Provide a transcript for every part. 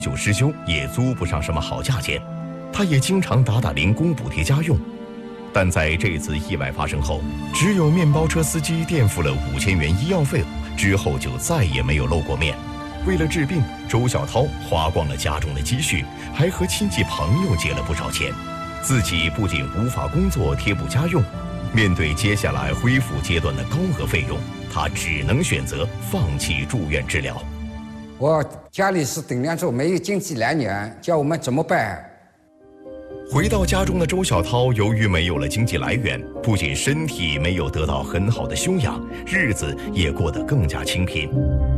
久失修，也租不上什么好价钱。他也经常打打零工补贴家用。但在这次意外发生后，只有面包车司机垫付了5000元医药费，之后就再也没有露过面。为了治病，周小涛花光了家中的积蓄，还和亲戚朋友借了不少钱。自己不仅无法工作贴补家用，面对接下来恢复阶段的高额费用，他只能选择放弃住院治疗。 我家里是顶梁柱，没有经济来源，叫我们怎么办？ 回到家中的周小涛，由于没有了经济来源，不仅身体没有得到很好的休养，日子也过得更加清贫。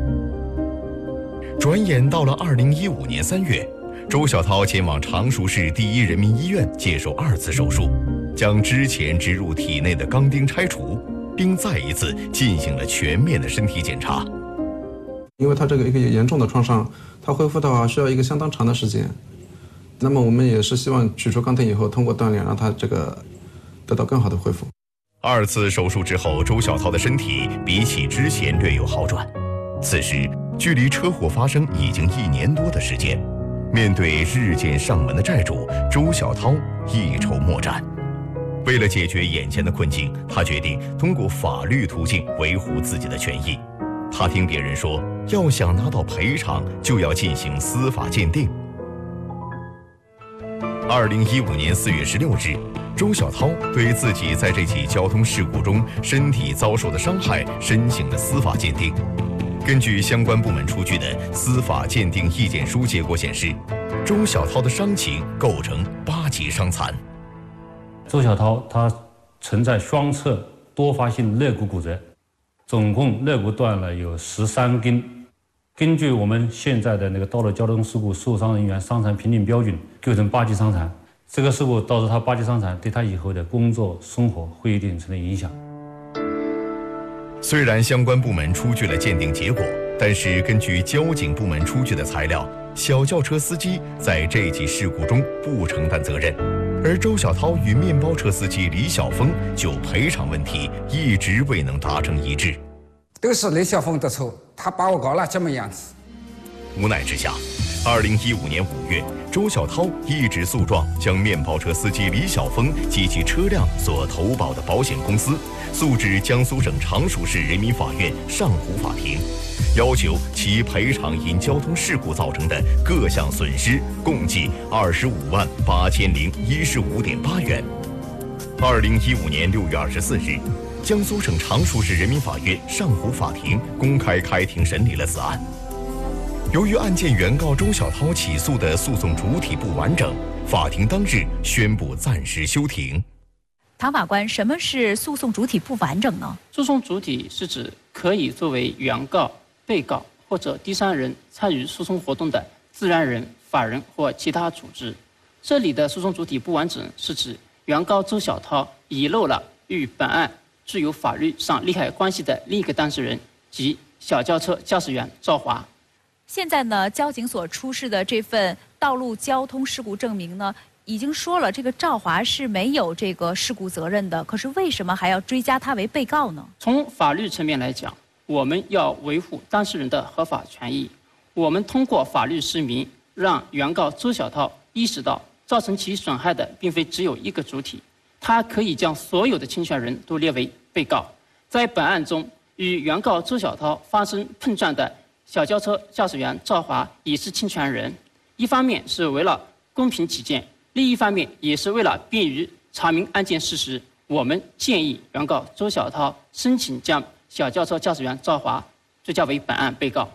转眼到了2015年3月，周小涛前往常熟市第一人民医院接受2次手术，将之前植入体内的钢钉拆除，并再一次进行了全面的身体检查。 因为他这个一个严重的创伤，他恢复的话需要一个相当长的时间。那么我们也是希望取出钢钉以后，通过锻炼让他这个得到更好的恢复。 2次手术之后，周小涛的身体比起之前略有好转。此时距离车祸发生已经1年多的时间，面对日渐上门的债主，周小涛一筹莫展。为了解决眼前的困境，他决定通过法律途径维护自己的权益。他听别人说，要想拿到赔偿，就要进行司法鉴定。2015年4月16日，周小涛对自己在这起交通事故中身体遭受的伤害申请了司法鉴定。根据相关部门出具的司法鉴定意见书结果显示，周小涛的伤情构成8级伤残。 周小涛他存在双侧多发性肋骨骨折，总共肋骨断了有13根。根据我们现在的那个道路交通事故受伤人员伤残评定标准，构成8级伤残。这个事故导致他8级伤残，对他以后的工作生活会有一定程度影响。 虽然相关部门出具了鉴定结果，但是根据交警部门出具的材料，小轿车司机在这起事故中不承担责任，而周小涛与面包车司机李晓峰就赔偿问题一直未能达成一致。 都是李晓峰的错，他把我搞了这么样子。 无奈之下，2015年5月，周小涛一纸诉状将面包车司机李晓峰及其车辆所投保的保险公司诉至江苏省常熟市人民法院上湖法庭，要求其赔偿因交通事故造成的各项损失，共计258015.8元。2015年6月24日，江苏省常熟市人民法院上湖法庭公开开庭审理了此案。由于案件原告周小涛起诉的诉讼主体不完整，法庭当日宣布暂时休庭。 唐法官，什么是诉讼主体不完整呢？ 诉讼主体是指可以作为原告、被告或者第三人参与诉讼活动的自然人、法人或其他组织。这里的诉讼主体不完整是指原告周小涛遗漏了与本案具有法律上利害关系的另一个当事人及小轿车驾驶员赵华。 现在呢，交警所出示的这份道路交通事故证明呢，已经说了这个赵华是没有这个事故责任的，可是为什么还要追加他为被告呢？ 从法律层面来讲，我们要维护当事人的合法权益。我们通过法律释明，让原告周小涛意识到，造成其损害的并非只有一个主体，他可以将所有的侵权人都列为被告。在本案中，与原告周小涛发生碰撞的小轿车驾驶员赵华也是侵权人。一方面是为了公平起见，另一方面也是为了便于查明案件事实，我们建议原告周小涛申请将小轿车驾驶员赵华追加为本案被告。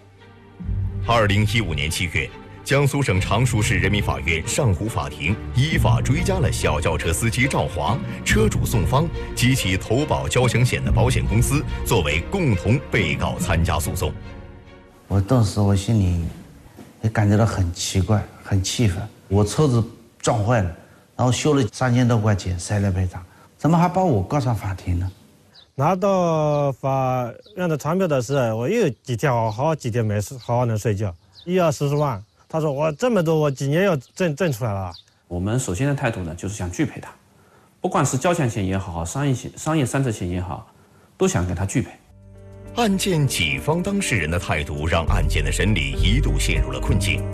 2015年7月，江苏省常熟市人民法院上湖法庭依法追加了小轿车司机赵华、车主宋芳及其投保交强险的保险公司作为共同被告参加诉讼。 我当时我心里也感觉到很奇怪，很气愤。我车子撞坏了，然后修了3000多块钱，谁来赔偿？怎么还把我告上法庭呢？ 拿到法院的传票的时候，我又几天好几天没好好能睡觉，1要40万。他说我这么多，我几年要挣出来了。 我们首先的态度呢，就是想拒赔他，不管是交强险也好，商业3责险也好，都想给他拒赔。 案件己方当事人的态度让案件的审理一度陷入了困境。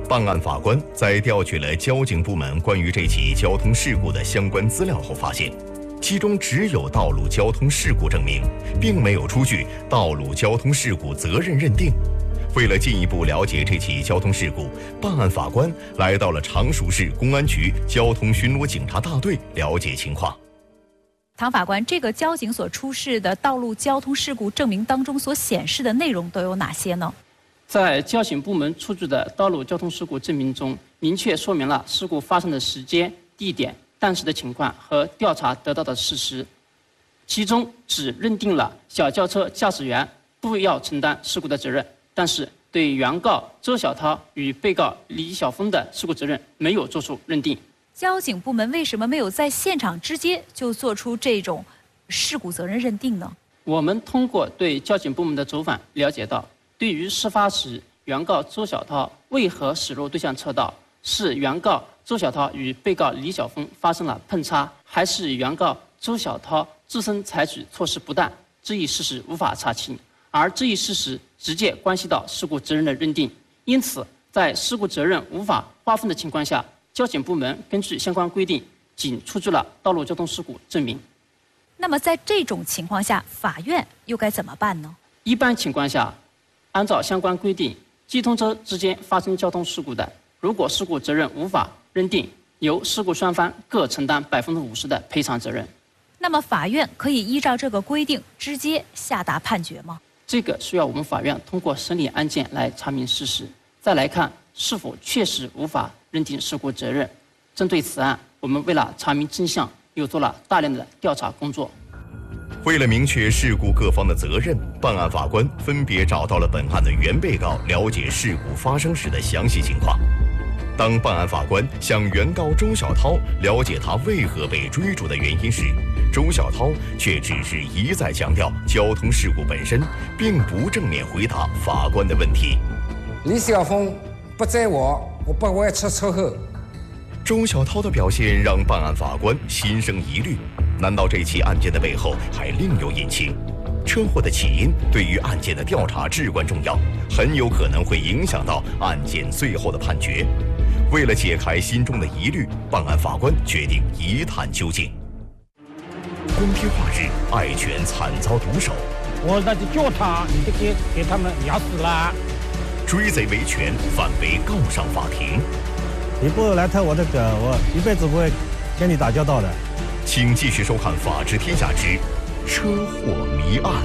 办案法官在调取了交警部门关于这起交通事故的相关资料后发现，其中只有道路交通事故证明，并没有出具道路交通事故责任认定。为了进一步了解这起交通事故，办案法官来到了常熟市公安局交通巡逻警察大队了解情况。 唐法官，这个交警所出示的道路交通事故证明当中所显示的内容都有哪些呢？ 在交警部门出具的道路交通事故证明中，明确说明了事故发生的时间、地点、当时的情况和调查得到的事实。其中只认定了小轿车驾驶员不要承担事故的责任，但是对原告周小涛与被告李晓峰的事故责任没有作出认定。 交警部门为什么没有在现场直接就做出这种事故责任认定呢？ 我们通过对交警部门的走访了解到，对于事发时原告周小涛为何驶入对向车道，是原告周小涛与被告李晓峰发生了碰擦，还是原告周小涛自身采取措施不当，这一事实无法查清，而这一事实直接关系到事故责任的认定。因此，在事故责任无法划分的情况下，交警部门根据相关规定，仅出具了道路交通事故证明。 那么在这种情况下，法院又该怎么办呢？ 一般情况下，按照相关规定，机动车之间发生交通事故的，如果事故责任无法认定，由事故双方各承担50%的赔偿责任。 那么法院可以依照这个规定直接下达判决吗？ 这个需要我们法院通过审理案件来查明事实，再来看是否确实无法认定事故责任。针对此案，我们为了查明真相，又做了大量的调查工作。 为了明确事故各方的责任，办案法官分别找到了本案的原被告，了解事故发生时的详细情况。当办案法官向原告周小涛了解他为何被追逐的原因时，周小涛却只是一再强调交通事故本身，并不正面回答法官的问题。 李晓峰不载我不会出车祸。 周小涛的表现让办案法官心生疑虑，难道这起案件的背后还另有隐情？车祸的起因对于案件的调查至关重要，很有可能会影响到案件最后的判决。为了解开心中的疑虑，办案法官决定一探究竟。光天化日，爱犬惨遭毒手， 我那就叫他，你就给他们压死了。 追贼维权，反被告上法庭。 你不来偷我的狗，我一辈子不会跟你打交道的。 请继续收看《法治天下之车祸谜案》。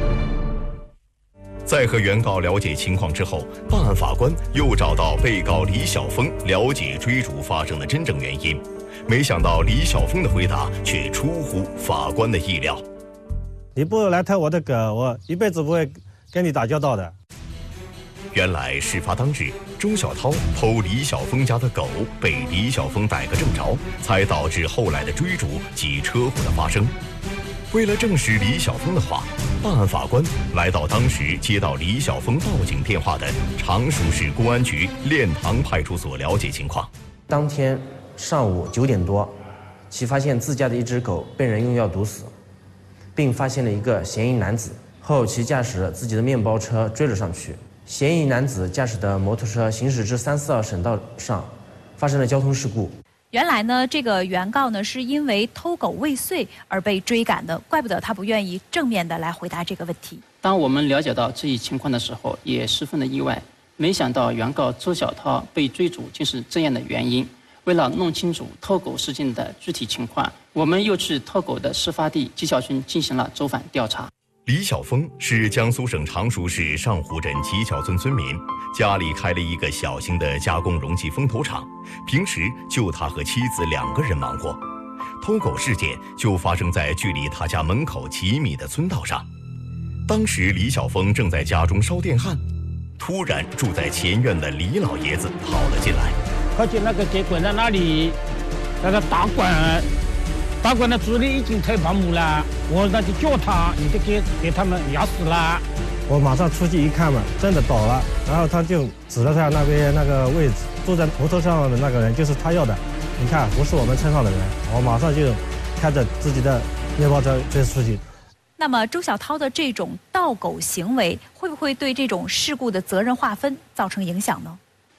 在和原告了解情况之后，办案法官又找到被告李晓峰了解追逐发生的真正原因。没想到李晓峰的回答却出乎法官的意料。 你不来偷我的狗，我一辈子不会跟你打交道的。 原来事发当日，周小涛偷李晓峰家的狗，被李晓峰逮个正着，才导致后来的追逐及车祸的发生。为了证实李晓峰的话，办案法官来到当时接到李晓峰报警电话的常熟市公安局练塘派出所了解情况。 当天上午9点多，其发现自家的一只狗被人用药毒死，并发现了一个嫌疑男子。后其驾驶自己的面包车追了上去。嫌疑男子驾驶的摩托车行驶至342省道上，发生了交通事故。 原来呢，这个原告呢是因为偷狗未遂而被追赶的，怪不得他不愿意正面的来回答这个问题。 当我们了解到这一情况的时候，也十分的意外，没想到原告周小涛被追逐竟是这样的原因。为了弄清楚偷狗事件的具体情况，我们又去偷狗的事发地纪晓村进行了走访调查。 李晓峰是江苏省常熟市上湖镇纪晓村村民，家里开了一个小型的加工容器风投厂，平时就他和妻子2个人忙活。偷狗事件就发生在距离他家门口几米的村道上。当时李晓峰正在家中烧电焊，突然住在前院的李老爷子跑了进来。 靠近那个铁轨在那里，那个大管的助理已经太盲目了，我那就叫他，你就给他们压死了。 我马上出去一看嘛，真的倒了，然后他就指了他那边那个位置，坐在摩托上的那个人就是他要的，你看不是我们村上的人，我马上就开着自己的面包车追出去。 那么周小涛的这种盗狗行为会不会对这种事故的责任划分造成影响呢？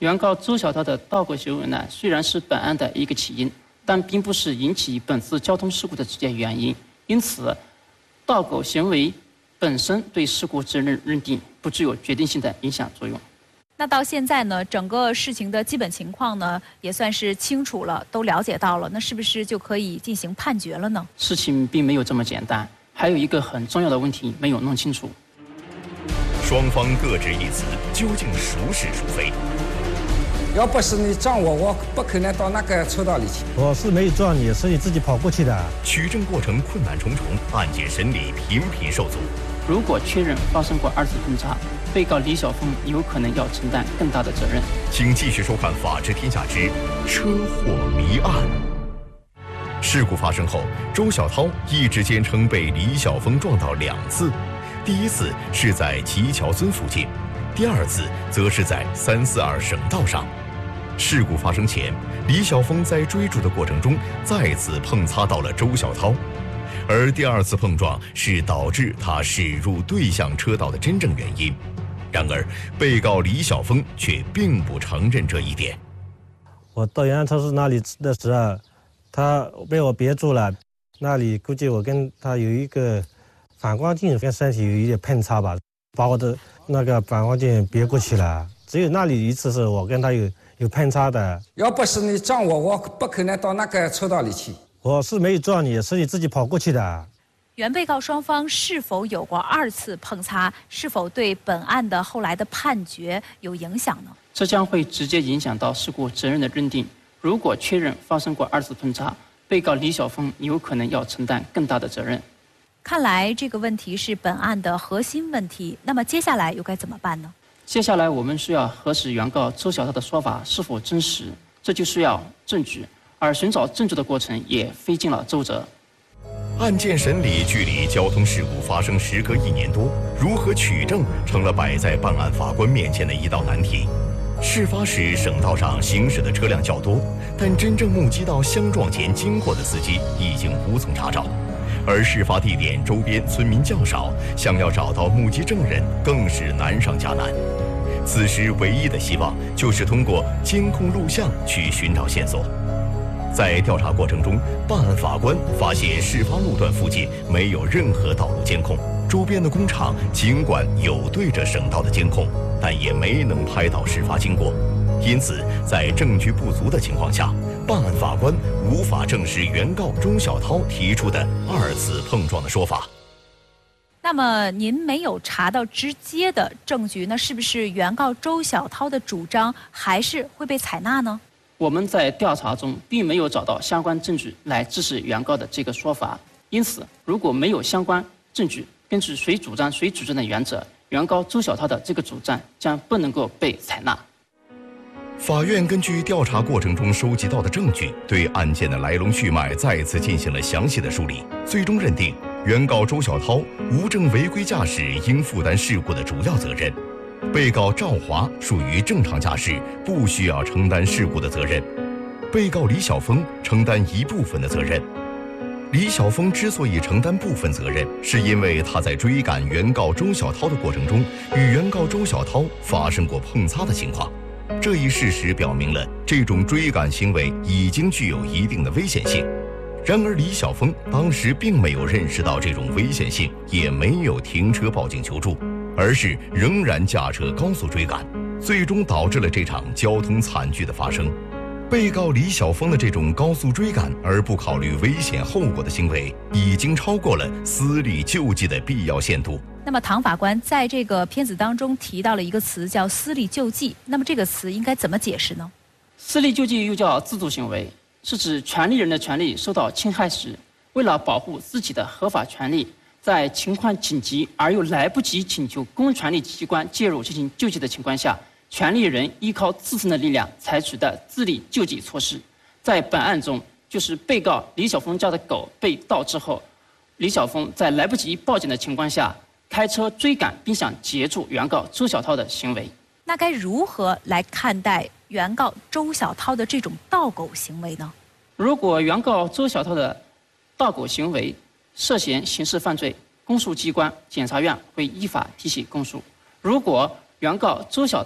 原告周小涛的盗狗行为呢，虽然是本案的一个起因，但并不是引起本次交通事故的直接原因。因此，盗狗行为本身对事故责任认定不具有决定性的影响作用。 那到现在呢，整个事情的基本情况呢，也算是清楚了，都了解到了，那是不是就可以进行判决了呢？ 事情并没有这么简单，还有一个很重要的问题没有弄清楚。 双方各执一词，究竟孰是孰非？ 要不是你撞我，我不可能到那个车道里去。 我是没撞你，是你自己跑过去的。 取证过程困难重重，案件审理频频受阻。 如果确认发生过2次碰擦，被告李晓峰有可能要承担更大的责任。 请继续收看《法治天下之车祸谜案》。事故发生后，周小涛一直坚称被李晓峰撞到2次，第一次是在齐桥村附近，第2次则是在342省道上。事故发生前，李晓峰在追逐的过程中再次碰擦到了周小涛，而第2次碰撞是导致他驶入对向车道的真正原因。然而，被告李晓峰却并不承认这一点。 我到延安超市那里的时候，他被我别住了，那里估计我跟他有一个反光镜跟身体有一点碰擦吧，把我的那个反光镜别过去了。只有那里一次是我跟他有碰擦的。 要不是你撞我，我不可能到那个车道里去。 我是没有撞你，是你自己跑过去的。 原被告双方是否有过2次碰擦，是否对本案的后来的判决有影响呢？ 这将会直接影响到事故责任的认定。如果确认发生过2次碰擦，被告李晓峰有可能要承担更大的责任。 看来这个问题是本案的核心问题，那么接下来又该怎么办呢？ 接下来我们需要核实原告周小涛的说法是否真实，这就需要证据，而寻找证据的过程也费尽了周折。 案件审理距离交通事故发生时隔1年多，如何取证成了摆在办案法官面前的一道难题。事发时省道上行驶的车辆较多，但真正目击到相撞前经过的司机已经无从查找，而事发地点周边村民较少，想要找到目击证人更是难上加难。此时唯一的希望就是通过监控录像去寻找线索。在调查过程中，办案法官发现事发路段附近没有任何道路监控，周边的工厂尽管有对着省道的监控，但也没能拍到事发经过。因此，在证据不足的情况下，办案法官无法证实原告周小涛提出的2次碰撞的说法。 那么您没有查到直接的证据，那是不是原告周小涛的主张还是会被采纳呢？ 我们在调查中并没有找到相关证据来支持原告的这个说法，因此，如果没有相关证据，根据谁主张谁主张的原则，原告周小涛的这个主张将不能够被采纳。 法院根据调查过程中收集到的证据，对案件的来龙去脉再次进行了详细的梳理，最终认定原告周小涛无证违规驾驶应负担事故的主要责任，被告赵华属于正常驾驶，不需要承担事故的责任，被告李晓峰承担一部分的责任。李晓峰之所以承担部分责任，是因为他在追赶原告周小涛的过程中，与原告周小涛发生过碰擦的情况。这一事实表明了这种追赶行为已经具有一定的危险性。然而李晓峰当时并没有认识到这种危险性，也没有停车报警求助，而是仍然驾车高速追赶，最终导致了这场交通惨剧的发生。被告李晓峰的这种高速追赶而不考虑危险后果的行为，已经超过了私力救济的必要限度。 那么唐法官在这个片子当中提到了一个词叫私力救济，那么这个词应该怎么解释呢？ 私力救济又叫自主行为，是指权利人的权利受到侵害时，为了保护自己的合法权利，在情况紧急而又来不及请求公权力机关介入进行救济的情况下，权利人依靠自身的力量采取的自力救济措施。在本案中，就是被告李晓峰家的狗被盗之后，李晓峰在来不及报警的情况下，开车追赶并想截住原告周小涛的行为。 那该如何来看待原告周小涛的这种盗狗行为呢？ 如果原告周小涛的盗狗行为涉嫌刑事犯罪，公诉机关、检察院会依法提起公诉；如果原告周小涛的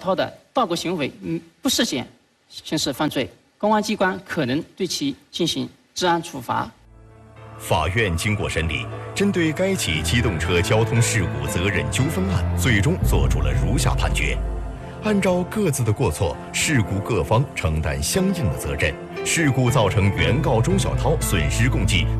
盗国行为不涉嫌刑事犯罪，公安机关可能对其进行治安处罚。 法院经过审理，针对该起机动车交通事故责任纠纷案，最终作出了如下判决：按照各自的过错，事故各方承担相应的责任。事故造成原告周小涛损失共计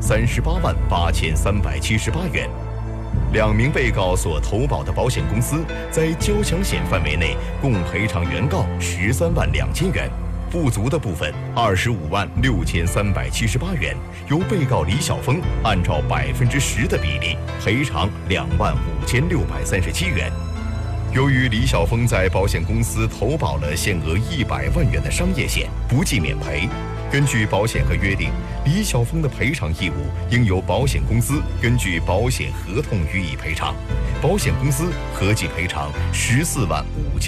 388378元。2名被告所投保的保险公司在交强险范围内共赔偿原告13万2千元。不足的部分25万6378元，由被告李晓峰按照10%的比例赔偿2万5637元。由于李晓峰在保险公司投保了限额100万元的商业险，不计免赔。根据保险合约定，李晓峰的赔偿义务应由保险公司根据保险合同予以赔偿。保险公司合计赔偿14万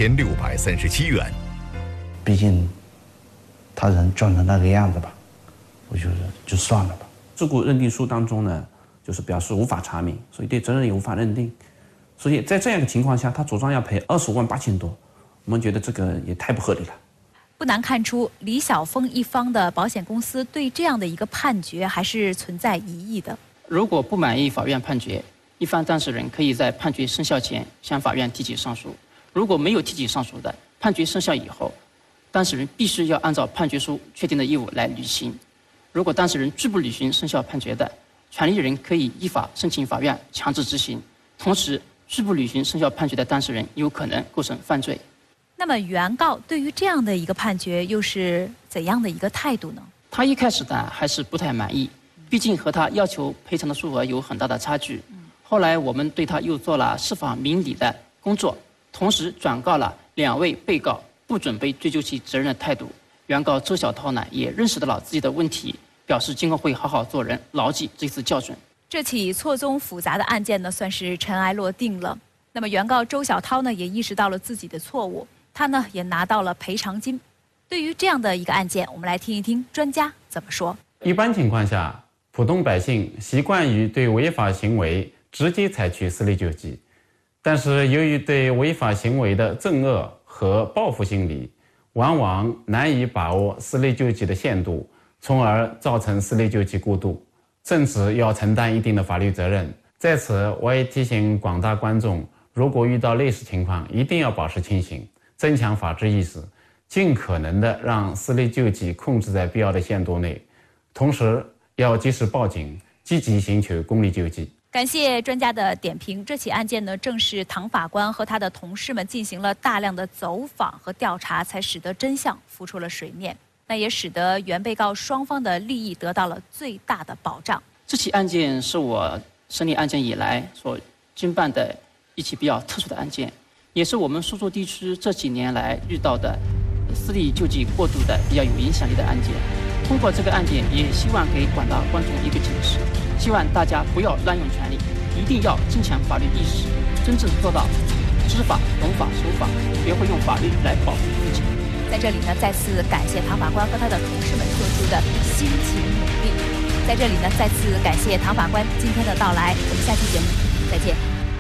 5637元。 毕竟他人撞成那个样子吧，我觉得就算了吧。 事故认定书当中呢，就是表示无法查明，所以对责任也无法认定。所以在这样一个情况下，他主张要赔25万8千多，我们觉得这个也太不合理了。 不难看出，李晓峰一方的保险公司对这样的一个判决还是存在疑义的。 如果不满意法院判决，一方当事人可以在判决生效前向法院提起上诉。如果没有提起上诉的，判决生效以后，当事人必须要按照判决书确定的义务来履行。如果当事人拒不履行生效判决的，权利人可以依法申请法院强制执行。同时，拒不履行生效判决的当事人有可能构成犯罪。 那么原告对于这样的一个判决又是怎样的一个态度呢？ 他一开始呢还是不太满意，毕竟和他要求赔偿的数额有很大的差距。后来我们对他又做了释放明理的工作，同时转告了2位被告不准备追究其责任的态度。原告周小涛呢也认识到了自己的问题，表示今后会好好做人，牢记这次教训。 这起错综复杂的案件呢，算是尘埃落定了。那么原告周小涛呢，也意识到了自己的错误，他呢也拿到了赔偿金。对于这样的一个案件，我们来听一听专家怎么说。 一般情况下，普通百姓习惯于对违法行为直接采取私力救济，但是由于对违法行为的憎恶和报复心理，往往难以把握私力救济的限度，从而造成私力救济过度，甚至要承担一定的法律责任。在此，我也提醒广大观众，如果遇到类似情况，一定要保持清醒，增强法治意识，尽可能的让私力救济控制在必要的限度内，同时要及时报警，积极寻求公力救济。 感谢专家的点评。这起案件呢，正是唐法官和他的同事们进行了大量的走访和调查，才使得真相浮出了水面。那也使得原被告双方的利益得到了最大的保障。 这起案件是我审理案件以来所经办的一起比较特殊的案件，也是我们苏州地区这几年来遇到的私力救济过度的比较有影响力的案件。通过这个案件，也希望给广大观众一个警示，希望大家不要滥用权力，一定要增强法律意识，真正做到知法、懂法、守法，学会用法律来保护自己。 在这里呢，再次感谢唐法官和他的同事们做出的辛勤努力。在这里呢，再次感谢唐法官今天的到来。我们下期节目再见。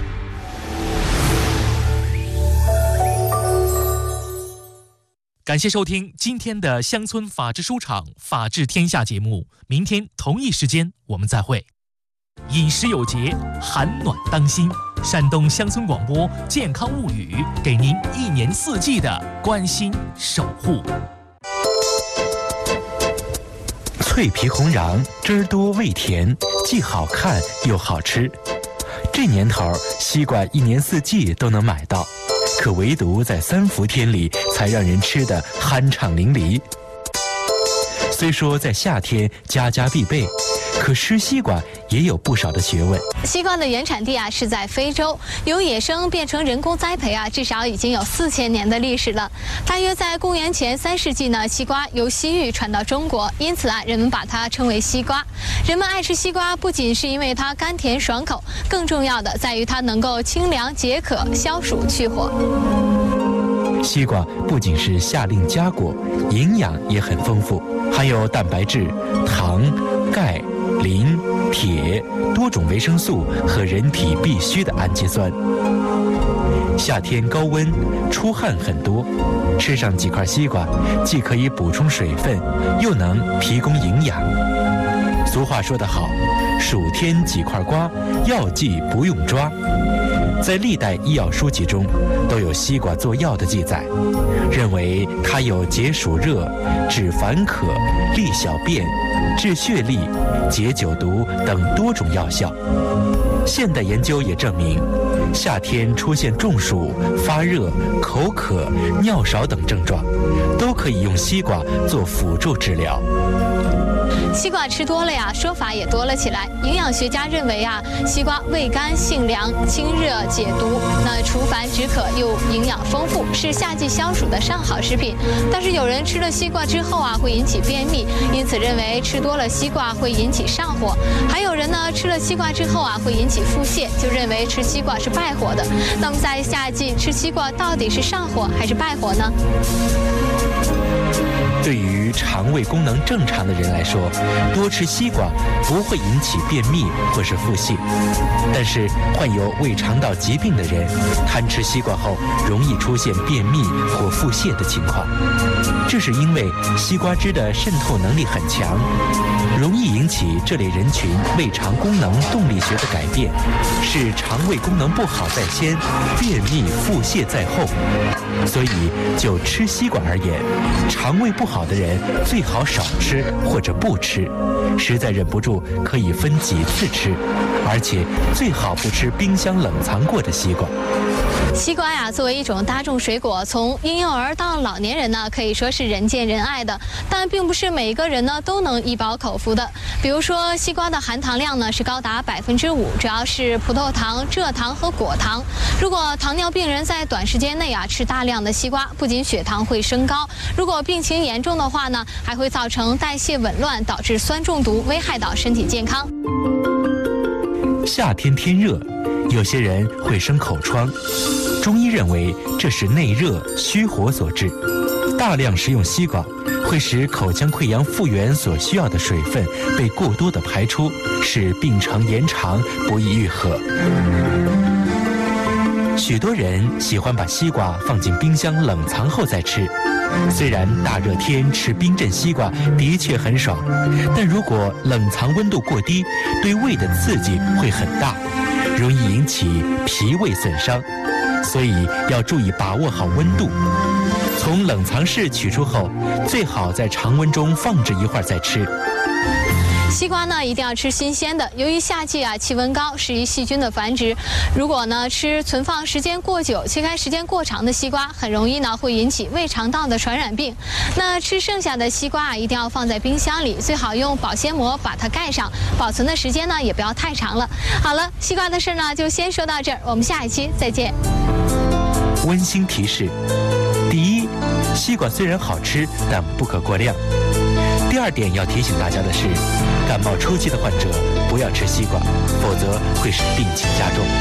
感谢收听今天的乡村法治书场法治天下节目，明天同一时间我们再会。饮食有节，寒暖当心。山东乡村广播健康物语，给您1年4季的关心守护。 脆皮红瓤，汁儿多味甜，既好看又好吃。这年头，西瓜1年4季都能买到，可唯独在3伏天里才让人吃得酣畅淋漓。虽说在夏天家家必备，可吃西瓜也有不少的学问。 西瓜的原产地是在非洲，由野生变成人工栽培至少已经有4000年的历史了。大约在公元前3世纪呢，西瓜由西域传到中国，因此人们把它称为西瓜。人们爱吃西瓜，不仅是因为它甘甜爽口，更重要的在于它能够清凉解渴、消暑去火。 西瓜不仅是夏令佳果，营养也很丰富，含有蛋白质、糖、钙、磷、铁多种维生素和人体必需的氨基酸。 夏天高温，出汗很多，吃上几块西瓜，既可以补充水分，又能提供营养。俗话说得好，暑天几块瓜，药剂不用抓。在历代医药书籍中都有西瓜做药的记载，认为它有解暑热、止烦渴、利小便、治血痢、解酒毒等多种药效。现代研究也证明，夏天出现中暑、发热、口渴、尿少等症状，都可以用西瓜做辅助治疗。 西瓜吃多了呀，说法也多了起来。营养学家认为啊，西瓜味甘性凉、清热解毒，那除烦止渴又营养丰富，是夏季消暑的上好食品。但是有人吃了西瓜之后啊，会引起便秘，因此认为吃多了西瓜会引起上火。还有人呢，吃了西瓜之后啊，会引起腹泻，就认为吃西瓜是败火的。那么在夏季吃西瓜到底是上火还是败火呢？ 对于肠胃功能正常的人来说，多吃西瓜不会引起便秘或是腹泻。但是患有胃肠道疾病的人，贪吃西瓜后容易出现便秘或腹泻的情况。这是因为西瓜汁的渗透能力很强，容易引起这类人群胃肠功能动力学的改变，使肠胃功能不好在先，便秘腹泻在后。所以就吃西瓜而言，肠胃不好的人最好少吃或者不吃，实在忍不住可以分几次吃，而且最好不吃冰箱冷藏过的西瓜。 西瓜呀，作为一种大众水果，从婴幼儿到老年人呢，可以说是人见人爱的。但并不是每一个人呢都能一饱口福的。比如说，西瓜的含糖量呢是高达5%，主要是葡萄糖、蔗糖和果糖。如果糖尿病人在短时间内啊吃大量的西瓜，不仅血糖会升高，如果病情严重的话呢，还会造成代谢紊乱，导致酸中毒，危害到身体健康。 夏天天热，有些人会生口疮，中医认为这是内热虚火所致。大量食用西瓜会使口腔溃疡复原所需要的水分被过多的排出，使病程延长，不易愈合。许多人喜欢把西瓜放进冰箱冷藏后再吃，虽然大热天吃冰镇西瓜的确很爽，但如果冷藏温度过低，对胃的刺激会很大，容易引起脾胃损伤，所以要注意把握好温度。从冷藏室取出后，最好在常温中放置一会儿再吃。 西瓜呢一定要吃新鲜的，由于夏季啊气温高，适宜细菌的繁殖。如果呢吃存放时间过久、切开时间过长的西瓜，很容易呢会引起胃肠道的传染病。那吃剩下的西瓜啊，一定要放在冰箱里，最好用保鲜膜把它盖上，保存的时间呢也不要太长了。好了，西瓜的事呢就先说到这儿，我们下一期再见。 温馨提示：第一，西瓜虽然好吃，但不可过量。第二点要提醒大家的是，感冒初期的患者不要吃西瓜，否则会使病情加重。